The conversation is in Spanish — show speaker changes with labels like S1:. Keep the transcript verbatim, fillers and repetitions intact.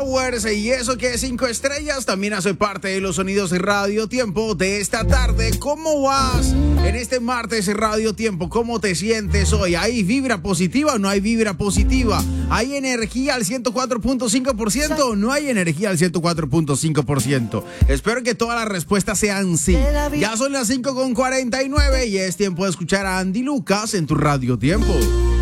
S1: Flowers, y eso que es cinco estrellas también hace parte de los sonidos de Radio Tiempo de esta tarde. ¿Cómo vas en este martes Radio Tiempo? ¿Cómo te sientes hoy? ¿Hay vibra positiva o no hay vibra positiva? ¿Hay energía al ciento cuatro punto cinco por ciento o no hay energía al ciento cuatro punto cinco por ciento? Espero que todas las respuestas sean sí. Ya son las cinco con cuarenta y nueve y es tiempo de escuchar a Andy Lucas en tu Radio Tiempo.